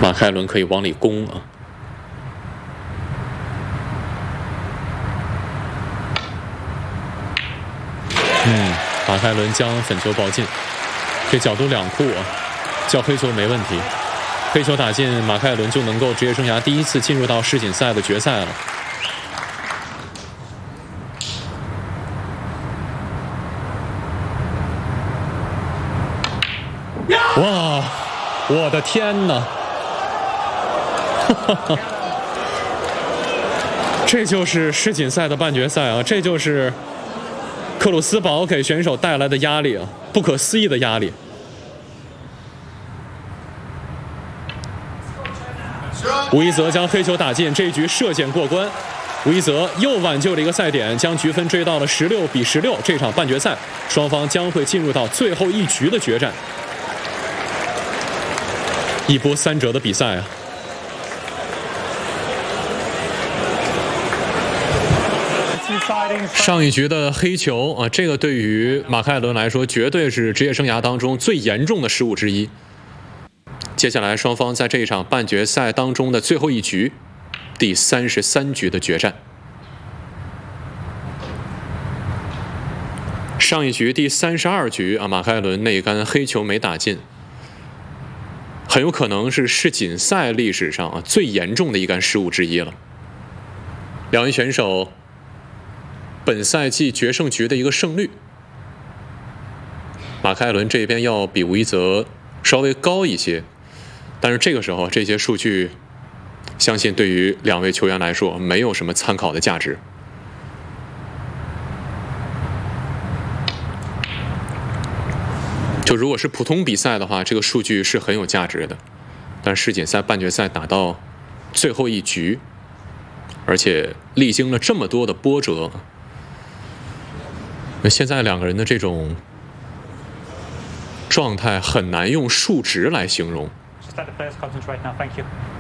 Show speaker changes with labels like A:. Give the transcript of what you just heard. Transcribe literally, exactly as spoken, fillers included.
A: 马凯伦可以往里攻啊。嗯，马凯伦将粉球抱进，这角度两库啊，叫黑球没问题。黑球打进，马凯伦就能够职业生涯第一次进入到世锦赛的决赛了。哇，我的天哪！这就是世锦赛的半决赛啊！这就是克鲁斯堡给选手带来的压力啊，不可思议的压力。吴一泽将黑球打进，这一局射箭过关。吴一泽又挽救了一个赛点，将局分追到了十六比十六。这场半决赛，双方将会进入到最后一局的决战。一波三折的比赛啊！上一局的黑球啊，这个对于马凯伦来说，绝对是职业生涯当中最严重的失误之一。接下来，双方在这一场半决赛当中的最后一局，第三十三局的决战。上一局第三十二局啊，马凯伦那杆黑球没打进。很有可能是世锦赛历史上啊最严重的一杆失误之一了。两位选手本赛季决胜局的一个胜率，马凯伦这边要比吴一泽稍微高一些，但是这个时候这些数据，相信对于两位球员来说没有什么参考的价值。就如果是普通比赛的话，这个数据是很有价值的，但世锦赛半决赛打到最后一局，而且历经了这么多的波折，那现在两个人的这种状态很难用数值来形容。